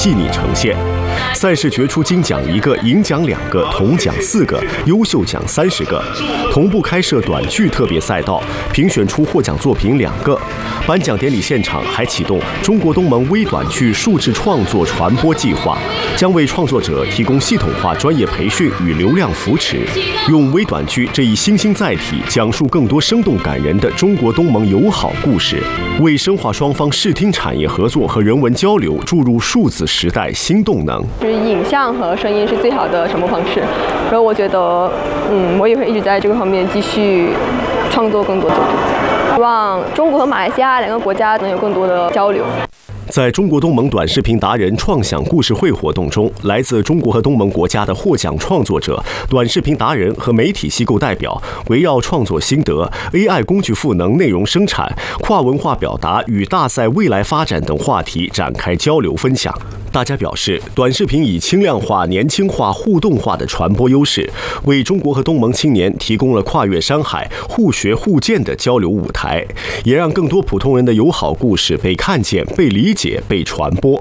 细腻呈现。赛事决出金奖1个，银奖2个，铜奖4个，优秀奖30个。同步开设短剧特别赛道，评选出获奖作品2个。颁奖典礼现场还启动中国东盟微短剧数字创作传播计划，将为创作者提供系统化专业培训与流量扶持，用微短剧这一新兴载体，讲述更多生动感人的中国东盟友好故事，为深化双方视听产业合作和人文交流注入数字时代新动能。 就是影像和声音是最好的传播方式，然后我觉得，我也会一直在这个方面继续创作更多作品，希望中国和马来西亚2个国家能有更多的交流。 在中国东盟短视频达人创想故事会活动中，来自中国和东盟国家的获奖创作者、短视频达人和媒体机构代表，围绕创作心得、AI 工具赋能内容生产、跨文化表达与大赛未来发展等话题展开交流分享。大家表示，短视频以轻量化、年轻化、互动化的传播优势，为中国和东盟青年提供了跨越山海、互学互鉴的交流舞台，也让更多普通人的友好故事被看见、被理解、被传播。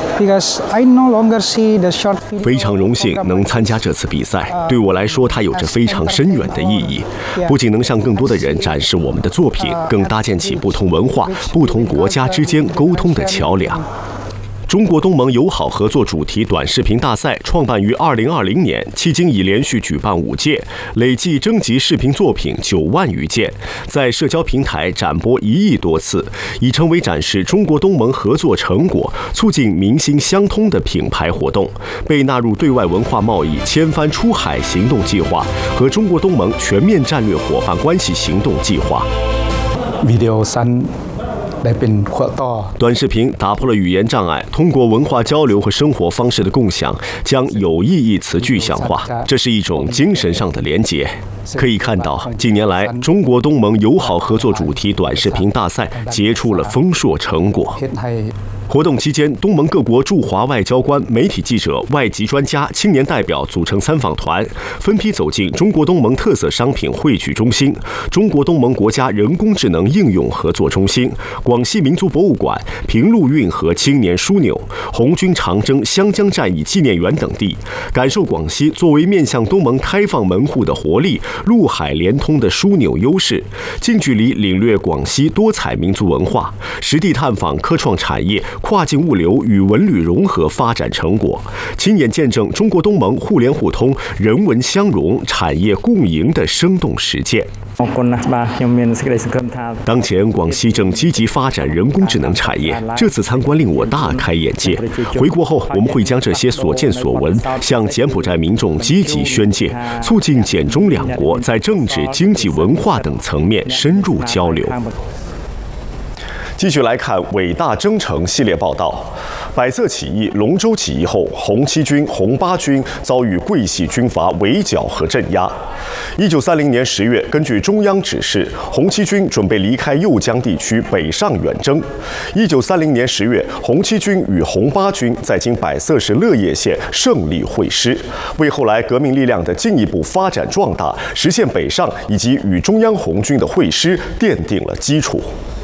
非常荣幸能参加这次比赛，对我来说，它有着非常深远的意义。不仅能向更多的人展示我们的作品，更搭建起不同文化、不同国家之间沟通的桥梁。中国东盟友好合作主题短视频大赛创办于2020年，迄今已连续举办5届，累计征集视频作品9万余件，在社交平台展播1亿多次，已成为展示中国东盟合作成果、促进民心相通的品牌活动，被纳入对外文化贸易千帆出海行动计划和中国东盟全面战略伙伴关系行动计划。短视频打破了语言障碍，通过文化交流和生活方式的共享，将有意义词具象化，这是一种精神上的连结。可以看到，近年来中国东盟友好合作主题短视频大赛结出了丰硕成果。活动期间，东盟各国驻华外交官、媒体记者、外籍专家、青年代表组成参访团，分批走进中国东盟特色商品汇聚中心、中国东盟国家人工智能应用合作中心、广西民族博物馆、平陆运河青年枢纽、红军长征湘江战役纪念园等地，感受广西作为面向东盟开放门户的活力、陆海连通的枢纽优势，近距离领略广西多彩民族文化，实地探访科创产业、跨境物流与文旅融合发展成果，亲眼见证中国东盟互联互通、人文相融、产业共赢的生动实践。当前，广西正积极发展人工智能产业，这次参观令我大开眼界。回国后，我们会将这些所见所闻向柬埔寨民众积极宣介，促进柬中2国在政治、经济、文化等层面深入交流。继续来看伟大征程系列报道。百色起义、龙舟起义后，红七军、红八军遭遇桂系军阀围剿和镇压。1930年10月，根据中央指示，红七军准备离开右江地区北上远征。1930年10月，红七军与红八军在今百色市乐业县胜利会师，为后来革命力量的进一步发展壮大、实现北上以及与中央红军的会师奠定了基础。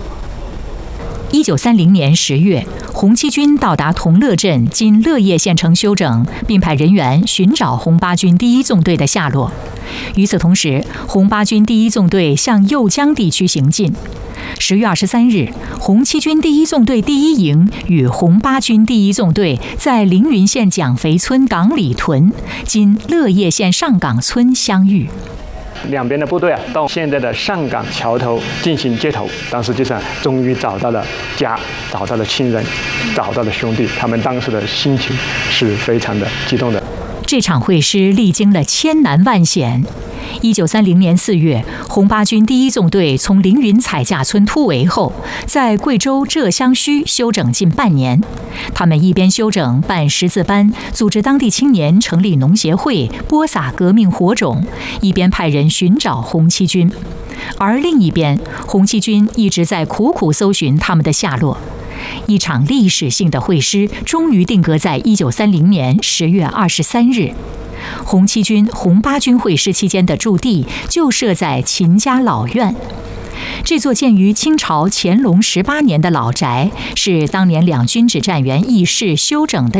1930年10月，红七军到达同乐镇（今乐业县城）休整，并派人员寻找红八军第一纵队的下落。与此同时，红八军第一纵队向右江地区行进。10月23日，红七军第一纵队第一营与红八军第一纵队在凌云县蒋肥村港里屯（今乐业县上港村）相遇。 两边的部队到现在的上港桥头进行接头，当时就终于找到了家，找到了亲人，找到了兄弟，他们当时的心情是非常的激动的。 这场会师历经了千难万险。1930年4月，红八军第一纵队从凌云彩架村突围后，在贵州浙江圩休整近半年。他们一边休整办识字班，组织当地青年成立农协会，播撒革命火种，一边派人寻找红七军。而另一边，红七军一直在苦苦搜寻他们的下落。一场历史性的会师终于定格在1930年10月23日。红七军、红八军会师期间的驻地就设在秦家老院。这座建于清朝乾隆18年的老宅，是当年两军指战员议事休整的